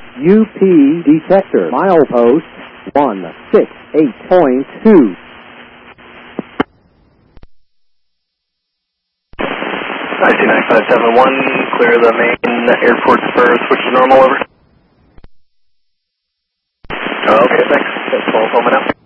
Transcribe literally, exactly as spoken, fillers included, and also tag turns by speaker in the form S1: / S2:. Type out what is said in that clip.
S1: U P detector, milepost one six eight point two.
S2: I C nine five seven one, clear the main airport for switch to normal, over. Okay, thanks. That's all home now.